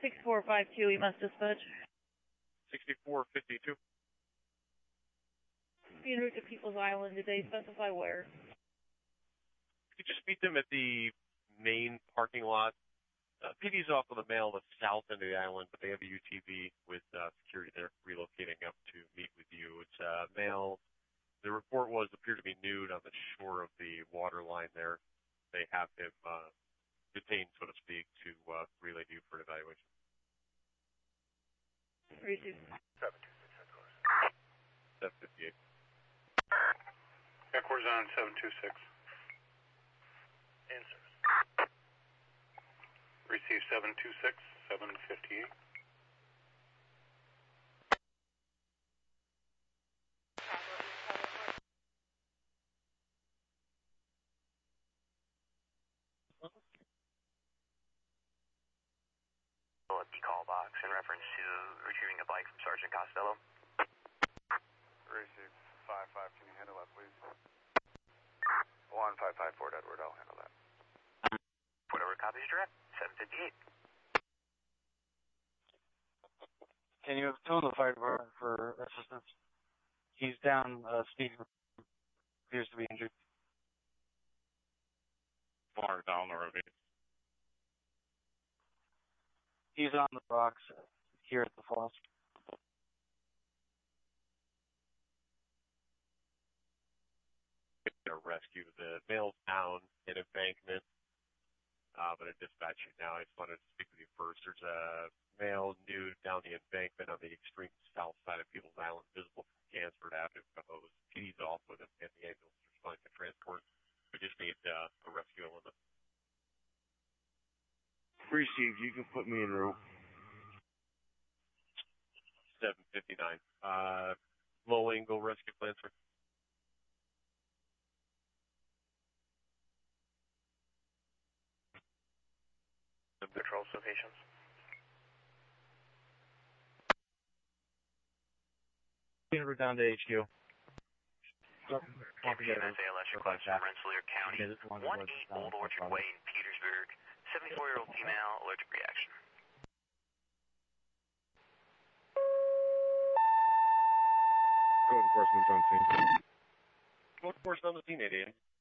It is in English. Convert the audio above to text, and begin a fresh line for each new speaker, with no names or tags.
6452, we must dispatch.
6452.
Being route to People's Island, did they specify where?
You could just meet them at the main parking lot. PD's off on the mail the south end of the island, but they have a UTV with security there relocating up to meet with you. It's male. The report appeared to be nude on the shore of the water line there. They have him detained, so to speak, to relay to you for an evaluation.
Received.
758.
Headquarters on 726.
Answer.
Receive 726, 758.
At the call box in reference to retrieving a bike from Sergeant Costello.
Receive 55. Can you handle that, please?
1554 Edward, I'll handle that. Whatever copies direct, 758.
Can you tone the fire department for assistance? He's down, speeding. Appears to be injured.
Far down the ravine.
He's on the rocks here at the falls.
Rescue the male down in embankment, but I dispatch you now. I just wanted to speak with you first. There's a male nude down the embankment on the extreme south side of People's Island, visible from Gansford Avenue. He's off with him, and the ambulance is responding to transport. We just need a rescue element.
Received. You can put me in row.
759. Low angle rescue plans for.
Patrol locations.
We're down to HQ.
KPMS ALS request from Rensselaer County. 18 Old Orchard Way in Petersburg. 74-year-old female, allergic reaction.
Code enforcement's on scene.
Code enforcement on the scene, 8 a.m.